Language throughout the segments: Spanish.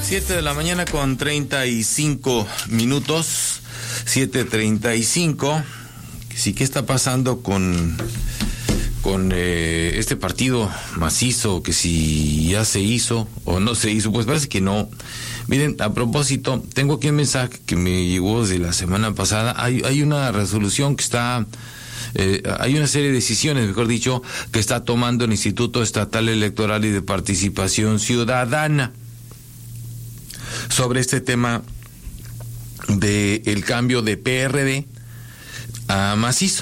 7 de la mañana con 35 minutos, 7:35. Sí, ¿qué está pasando con este partido macizo? Que si ya se hizo o no se hizo, pues parece que no. Miren, a propósito, tengo aquí un mensaje que me llegó desde la semana pasada. Hay una resolución que está... hay una serie de decisiones, mejor dicho, que está tomando el Instituto Estatal Electoral y de Participación Ciudadana sobre este tema de el cambio de PRD a macizo.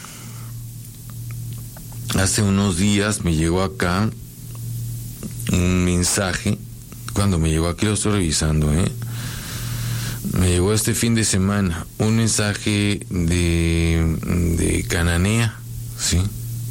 Hace unos días me llegó acá un mensaje. Cuando me llegó aquí, lo estoy revisando, me llegó este fin de semana un mensaje de Cananea, ¿sí?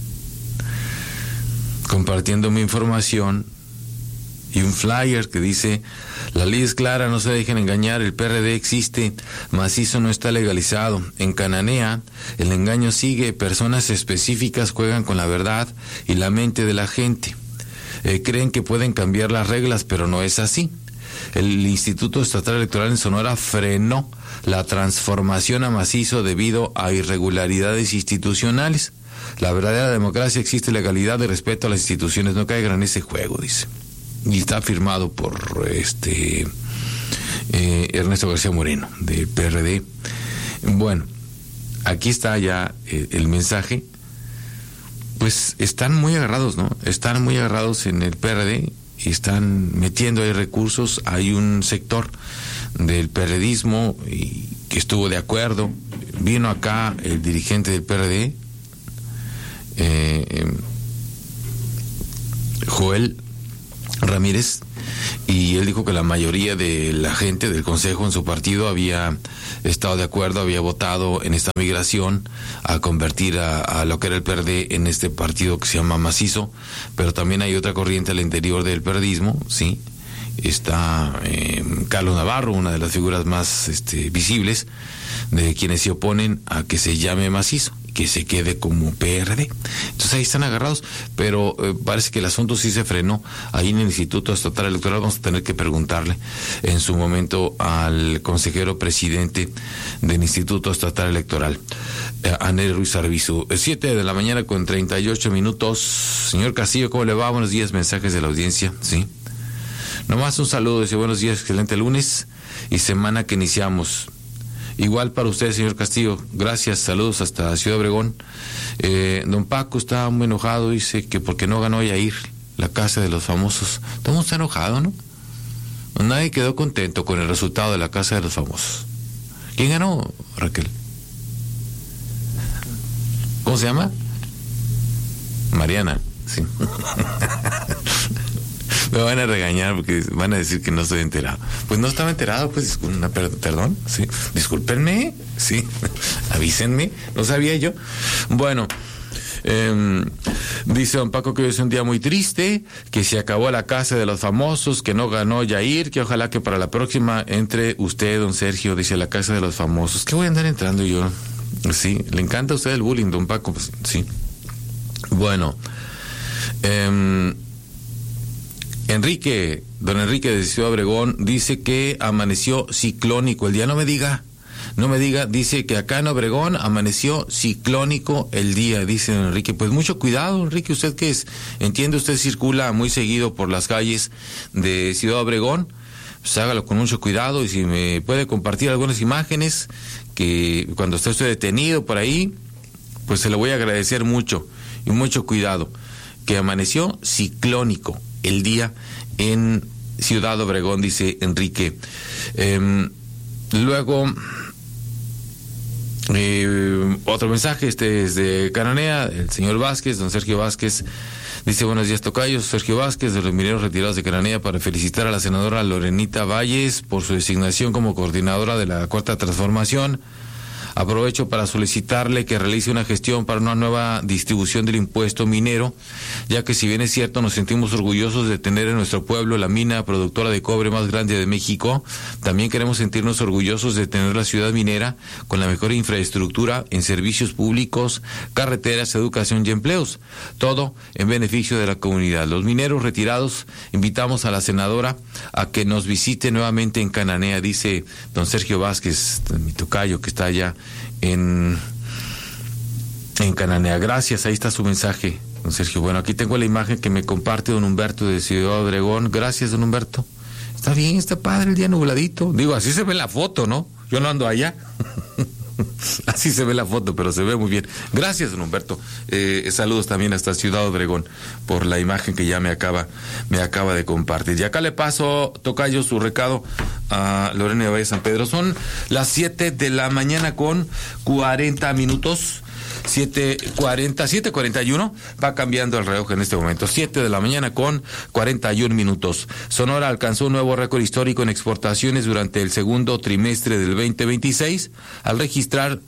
Compartiéndome información y un flyer que dice: la ley es clara, no se dejen engañar, el PRD existe, macizo no está legalizado. En Cananea el engaño sigue, personas específicas juegan con la verdad y la mente de la gente. Creen que pueden cambiar las reglas, pero no es así. El Instituto Estatal Electoral en Sonora frenó la transformación a macizo debido a irregularidades institucionales. La verdadera democracia existe legalidad y respeto a las instituciones, no caigan en ese juego, dice. Y está firmado por Ernesto García Moreno, del PRD. Bueno, aquí está ya el mensaje. Pues están muy agarrados, ¿no? Están muy agarrados en el PRD y están metiendo ahí recursos. Hay un sector del PRDismo que estuvo de acuerdo. Vino acá el dirigente del PRD, Joel Ramírez, y él dijo que la mayoría de la gente del consejo en su partido había estado de acuerdo, había votado en esta migración a convertir a lo que era el PRD en este partido que se llama macizo. Pero también hay otra corriente al interior del PRDismo, sí. Está Carlos Navarro, una de las figuras más visibles de quienes se oponen a que se llame macizo, que se quede como PRD. Entonces ahí están agarrados, pero parece que el asunto sí se frenó ahí en el Instituto Estatal Electoral. Vamos a tener que preguntarle en su momento al consejero presidente del Instituto Estatal Electoral, Anel Ruiz Arbizu. 7 de la mañana con 38 minutos. Señor Castillo, ¿cómo le va? Buenos días, mensajes de la audiencia, sí. Nomás un saludo, dice: buenos días, excelente lunes y semana que iniciamos. Igual para usted, señor Castillo, gracias, saludos hasta Ciudad Obregón. Don Paco está muy enojado, dice que porque no ganó Yair, la casa de los famosos. Todo el mundo está enojado, ¿no? Nadie quedó contento con el resultado de la casa de los famosos. ¿Quién ganó, Raquel? ¿Cómo se llama? Mariana, sí. Me van a regañar porque van a decir que no estoy enterado. Pues no estaba enterado, pues perdón, sí. Discúlpenme, sí. Avísenme, no sabía yo. Bueno, dice don Paco que hoy es un día muy triste, que se acabó la casa de los famosos, que no ganó Yair, que ojalá que para la próxima entre usted, don Sergio, dice la casa de los famosos. ¿Qué voy a andar entrando yo? Sí, le encanta a usted el bullying, don Paco, pues sí. Bueno, don Enrique de Ciudad Obregón dice que amaneció ciclónico el día. No me diga, dice que acá en Obregón amaneció ciclónico el día, dice don Enrique. Pues mucho cuidado, Enrique, usted que entiende, usted circula muy seguido por las calles de Ciudad Obregón, pues hágalo con mucho cuidado, y si me puede compartir algunas imágenes que cuando usted esté detenido por ahí, pues se lo voy a agradecer mucho, y mucho cuidado, que amaneció ciclónico el día en Ciudad Obregón, dice Enrique. Luego, otro mensaje, es de Cananea, el señor Vázquez, don Sergio Vázquez, dice: buenos días, tocayos. Sergio Vázquez, de los mineros retirados de Cananea, para felicitar a la senadora Lorenita Valles por su designación como coordinadora de la Cuarta Transformación. Aprovecho para solicitarle que realice una gestión para una nueva distribución del impuesto minero, ya que si bien es cierto nos sentimos orgullosos de tener en nuestro pueblo la mina productora de cobre más grande de México, también queremos sentirnos orgullosos de tener la ciudad minera con la mejor infraestructura en servicios públicos, carreteras, educación y empleos, todo en beneficio de la comunidad. Los mineros retirados, invitamos a la senadora a que nos visite nuevamente en Cananea, dice don Sergio Vázquez, mi tocayo, que está allá en Cananea. Gracias, ahí está su mensaje, don Sergio. Bueno, aquí tengo la imagen que me comparte don Humberto de Ciudad Obregón. Gracias, don Humberto. Está bien, está padre el día nubladito. Digo, así se ve la foto, ¿no? Yo no ando allá. Así se ve la foto, pero se ve muy bien. Gracias, don Humberto. Saludos también hasta Ciudad Obregón por la imagen que ya me acaba de compartir. Y acá le paso, tocayo, su recado a Lorena de Valle San Pedro. Son las 7 de la mañana con 40 minutos. 7:41, va cambiando el reloj en este momento. 7 de la mañana con 41 minutos. Sonora alcanzó un nuevo récord histórico en exportaciones durante el segundo trimestre del 2026, al registrar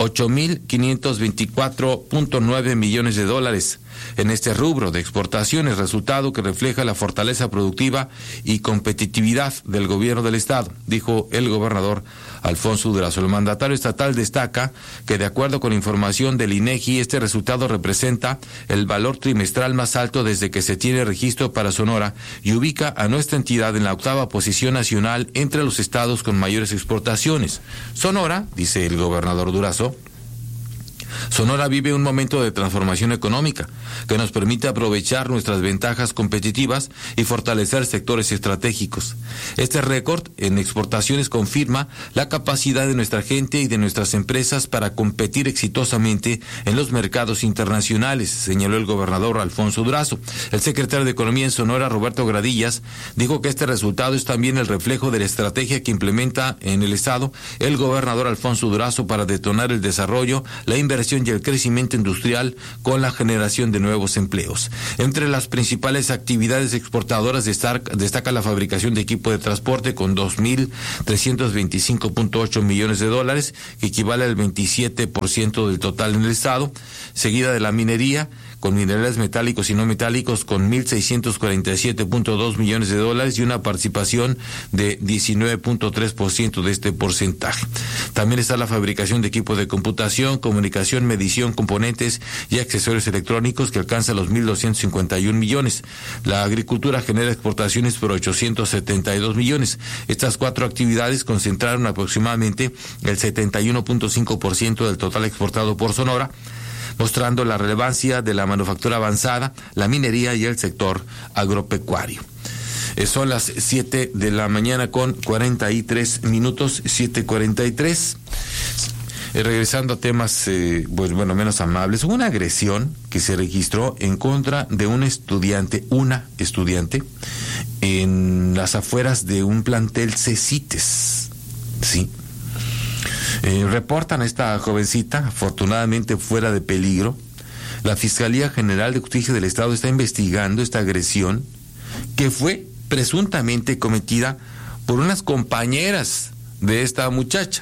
8.524.9 millones de dólares en este rubro de exportaciones, resultado que refleja la fortaleza productiva y competitividad del gobierno del estado, dijo el gobernador Alfonso Durazo. El mandatario estatal destaca que, de acuerdo con información del INEGI, este resultado representa el valor trimestral más alto desde que se tiene registro para Sonora y ubica a nuestra entidad en la 8ª posición nacional entre los estados con mayores exportaciones. Sonora, dice el gobernador Durazo, Sonora vive un momento de transformación económica que nos permite aprovechar nuestras ventajas competitivas y fortalecer sectores estratégicos. Este récord en exportaciones confirma la capacidad de nuestra gente y de nuestras empresas para competir exitosamente en los mercados internacionales, señaló el gobernador Alfonso Durazo. El secretario de Economía en Sonora, Roberto Gradillas, dijo que este resultado es también el reflejo de la estrategia que implementa en el estado el gobernador Alfonso Durazo para detonar el desarrollo, la inversión y el crecimiento industrial con la generación de nuevos empleos. Entre las principales actividades exportadoras destaca la fabricación de equipo de transporte con 2.325.8 millones de dólares, que equivale al 27% del total en el estado, seguida de la minería, con minerales metálicos y no metálicos con 1.647.2 millones de dólares y una participación de 19.3% de este porcentaje. También está la fabricación de equipos de computación, comunicación, medición, componentes y accesorios electrónicos, que alcanza los 1.251 millones. La agricultura genera exportaciones por 872 millones. Estas cuatro actividades concentraron aproximadamente el 71.5% del total exportado por Sonora, mostrando la relevancia de la manufactura avanzada, la minería y el sector agropecuario. Son las 7 de la mañana con 43 minutos, 7:43. Regresando a temas, menos amables, hubo una agresión que se registró en contra de una estudiante, en las afueras de un plantel CECITES, ¿sí? Reportan a esta jovencita, afortunadamente fuera de peligro. La Fiscalía General de Justicia del Estado está investigando esta agresión que fue presuntamente cometida por unas compañeras de esta muchacha.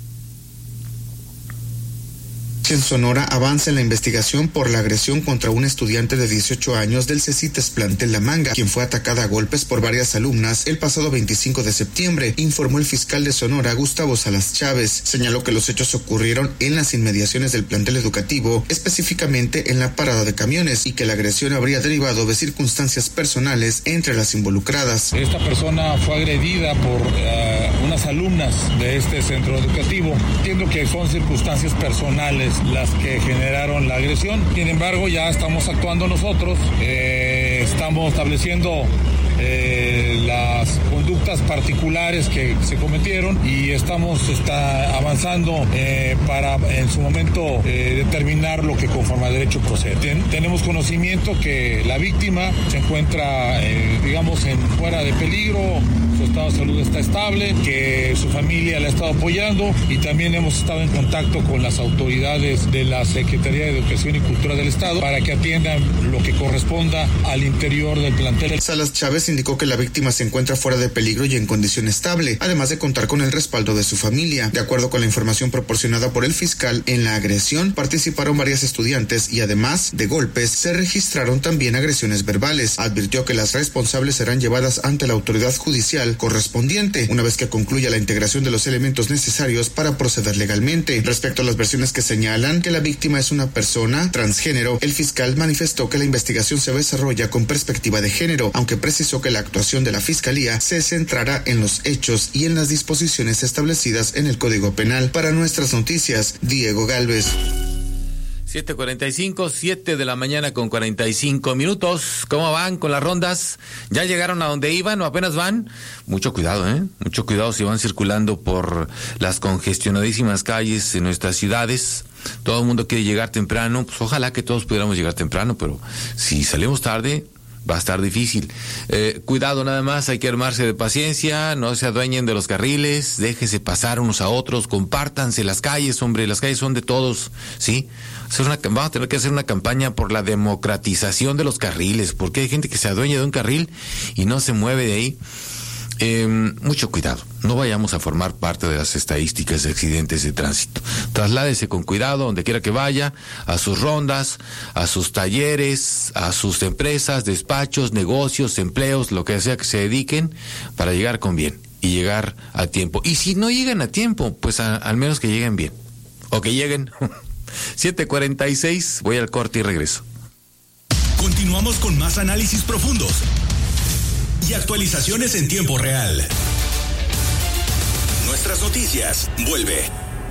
En Sonora avanza en la investigación por la agresión contra un estudiante de 18 años del CECITES plantel La Manga, quien fue atacada a golpes por varias alumnas el pasado 25 de septiembre, informó el fiscal de Sonora, Gustavo Salas Chávez. Señaló que los hechos ocurrieron en las inmediaciones del plantel educativo, específicamente en la parada de camiones, y que la agresión habría derivado de circunstancias personales entre las involucradas. Esta persona fue agredida por unas alumnas de este centro educativo. Entiendo que son circunstancias personales las que generaron la agresión. Sin embargo, ya estamos actuando nosotros, estamos estableciendo las conductas particulares que se cometieron y estamos avanzando para en su momento determinar lo que conforme a derecho procede. Tenemos conocimiento que la víctima se encuentra, fuera de peligro. Su su estado de salud está estable, que su familia la ha estado apoyando, y también hemos estado en contacto con las autoridades de la Secretaría de Educación y Cultura del Estado para que atiendan lo que corresponda al interior del plantel. Salas Chávez indicó que la víctima se encuentra fuera de peligro y en condición estable, además de contar con el respaldo de su familia. De acuerdo con la información proporcionada por el fiscal, en la agresión participaron varias estudiantes y además de golpes se registraron también agresiones verbales. Advirtió que las responsables serán llevadas ante la autoridad judicial correspondiente una vez que concluya la integración de los elementos necesarios para proceder legalmente. Respecto a las versiones que señalan que la víctima es una persona transgénero, el fiscal manifestó que la investigación se desarrolla con perspectiva de género, aunque precisó que la actuación de la fiscalía se centrará en los hechos y en las disposiciones establecidas en el Código Penal. Para Nuestras Noticias, Diego Gálvez. 7:45, 7 de la mañana con 45 minutos. ¿Cómo van con las rondas? ¿Ya llegaron a donde iban o apenas van? Mucho cuidado, mucho cuidado si van circulando por las congestionadísimas calles en nuestras ciudades. Todo el mundo quiere llegar temprano, pues ojalá que todos pudiéramos llegar temprano, pero si salimos tarde va a estar difícil. Cuidado nada más, hay que armarse de paciencia, no se adueñen de los carriles, déjense pasar unos a otros, compártanse las calles, hombre, las calles son de todos, ¿sí? Vamos a tener que hacer una campaña por la democratización de los carriles, porque hay gente que se adueña de un carril y no se mueve de ahí. Mucho cuidado, no vayamos a formar parte de las estadísticas de accidentes de tránsito. Trasládese con cuidado donde quiera que vaya, a sus rondas, a sus talleres, a sus empresas, despachos, negocios, empleos, lo que sea que se dediquen, para llegar con bien y llegar a tiempo. Y si no llegan a tiempo, pues al menos que lleguen bien, o que lleguen. 7:46, voy al corte y regreso. Continuamos con más análisis profundos y actualizaciones en tiempo real. Nuestras Noticias vuelve.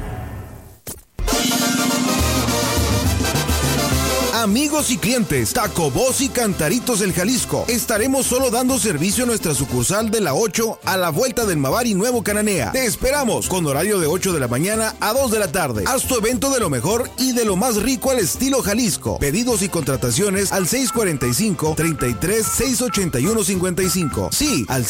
Amigos y clientes, Taco Boss y Cantaritos del Jalisco. Estaremos solo dando servicio a nuestra sucursal de la 8 a la vuelta del Mavari Nuevo Cananea. Te esperamos con horario de 8 de la mañana a 2 de la tarde. Haz tu evento de lo mejor y de lo más rico al estilo Jalisco. Pedidos y contrataciones al 645-33-681-55. Sí, al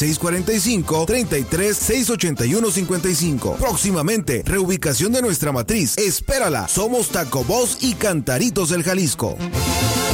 645-33-681-55. Próximamente, reubicación de nuestra matriz. Espérala. Somos Taco Boss y Cantaritos del Jalisco.